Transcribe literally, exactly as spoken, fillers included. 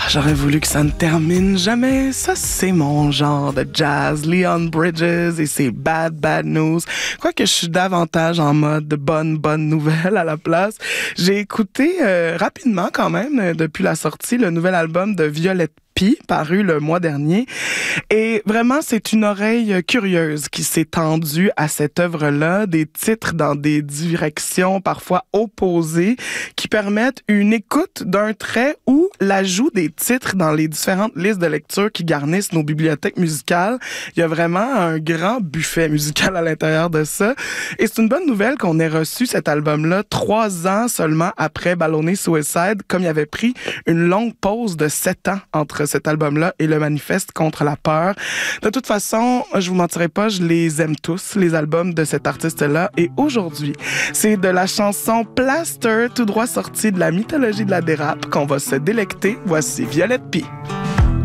J'aurais voulu que ça ne termine jamais. Ça, c'est mon genre de jazz. Leon Bridges et ses Bad Bad News. Quoique je suis davantage en mode de bonne, bonne nouvelle à la place. J'ai écouté euh, rapidement quand même, euh, depuis la sortie, le nouvel album de Violette P, paru le mois dernier. Et vraiment, c'est une oreille curieuse qui s'est tendue à cette œuvre-là, des titres dans des directions parfois opposées qui permettent une écoute d'un trait ou l'ajout des titres dans les différentes listes de lecture qui garnissent nos bibliothèques musicales. Il y a vraiment un grand buffet musical à l'intérieur de ça. Et c'est une bonne nouvelle qu'on ait reçu cet album-là trois ans seulement après Ballonné Suicide, comme il avait pris une longue pause de sept ans entre cet album-là et le Manifeste contre la peur. De toute façon, je vous mentirai pas, je les aime tous, les albums de cet artiste-là. Et aujourd'hui, c'est de la chanson Plaster, tout droit sortie de la mythologie de la dérape, qu'on va se délecter. Voici Violette P.